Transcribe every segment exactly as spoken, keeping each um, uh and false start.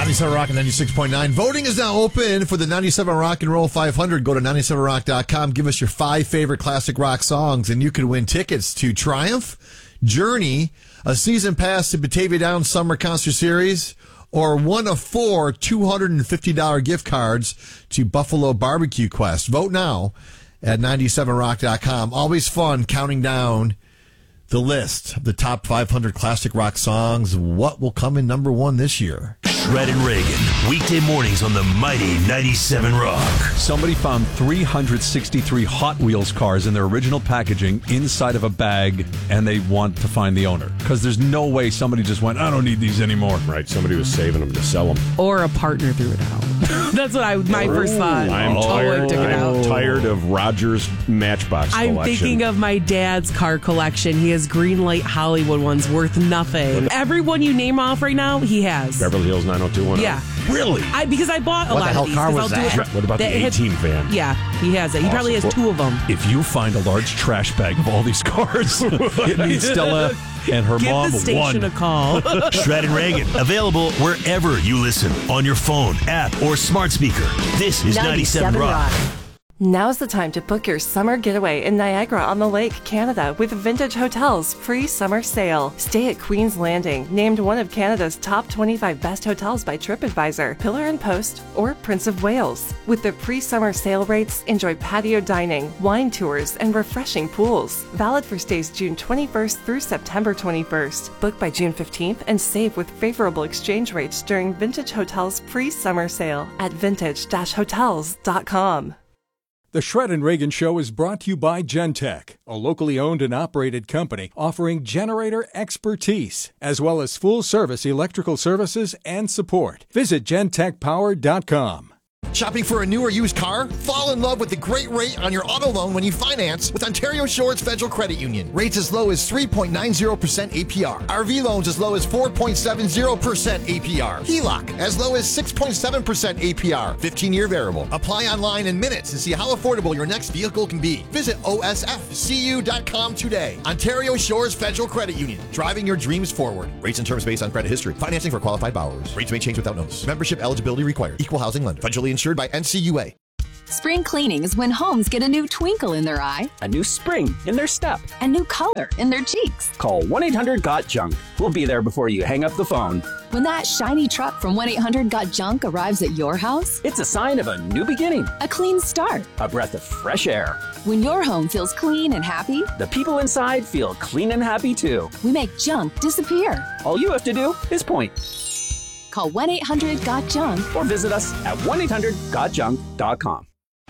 ninety-seven Rock and ninety-six point nine. Voting is now open for the ninety-seven Rock and Roll five hundred. Go to ninety-seven rock dot com. Give us your five favorite classic rock songs, and you could win tickets to Triumph, Journey, a season pass to Batavia Downs Summer Concert Series, or one of four two hundred fifty dollars gift cards to Buffalo Barbecue Quest. Vote now at ninety-seven rock dot com. Always fun counting down the list of the top five hundred classic rock songs. What will come in number one this year? Shred and Reagan, weekday mornings on the mighty ninety-seven Rock. Somebody found three hundred sixty-three Hot Wheels cars in their original packaging inside of a bag, and they want to find the owner. Because there's no way somebody just went, I don't need these anymore. Right, somebody was saving them to sell them. Or a partner threw it out. That's what I my Ooh, first thought. I'm, oh, tired, took it I'm out. tired of Rogers Matchbox I'm collection. thinking of my dad's car collection. He has Greenlight Hollywood ones worth nothing. Everyone you name off right now, he has. Beverly Hills nine oh two one oh. Yeah. Really? I Because I bought a What lot the hell of these. car 'cause was I'll do that? it- What about the that had- A-Team van? Yeah, he has it. He probably has two of them. If you find a large trash bag of all these cars, it means Stella and her Give mom the station won. a call. Shred and Reagan, available wherever you listen, on your phone, app, or smart speaker. This is ninety-seven Rock. Now's the time to book your summer getaway in Niagara-on-the-Lake, Canada with Vintage Hotels free summer sale. Stay at Queen's Landing, named one of Canada's top twenty-five best hotels by TripAdvisor, Pillar and Post, or Prince of Wales. With the pre-summer sale rates, enjoy patio dining, wine tours, and refreshing pools. Valid for stays June twenty-first through September twenty-first. Book by June fifteenth and save with favorable exchange rates during Vintage Hotels pre-summer sale at vintage dash hotels dot com. The Shred and Reagan Show is brought to you by Gentech, a locally owned and operated company offering generator expertise, as well as full-service electrical services and support. Visit gentech power dot com. Shopping for a new or used car? Fall in love with the great rate on your auto loan when you finance with Ontario Shores Federal Credit Union. Rates as low as three point nine zero percent A P R. R V loans as low as four point seven zero percent A P R. H E L O C as low as six point seven percent A P R. fifteen-year variable. Apply online in minutes and see how affordable your next vehicle can be. Visit O S F C U dot com today. Ontario Shores Federal Credit Union. Driving your dreams forward. Rates and terms based on credit history. Financing for qualified borrowers. Rates may change without notice. Membership eligibility required. Equal housing lender. Federally insured by N C U A. Spring cleaning is when homes get a new twinkle in their eye, a new spring in their step, a new color in their cheeks. Call one eight hundred got junk. We'll be there before you hang up the phone. When that shiny truck from one eight hundred got junk arrives at your house, it's a sign of a new beginning, a clean start, a breath of fresh air. When your home feels clean and happy, the people inside feel clean and happy too. We make junk disappear. All you have to do is point. Call one eight hundred got junk or visit us at one eight hundred got junk dot com.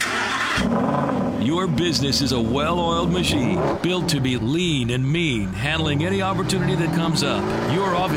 Your business is a well-oiled machine built to be lean and mean, handling any opportunity that comes up. Your office